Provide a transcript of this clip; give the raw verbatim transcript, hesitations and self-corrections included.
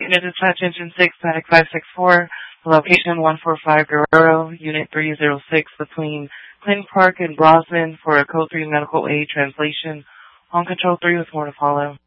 Unit Dispatch Engine six, Static five six four, location one four five Guerrero, Unit three zero six, between Clinton Park and Brosnan for a Code three medical aid translation. On Control three with more to follow.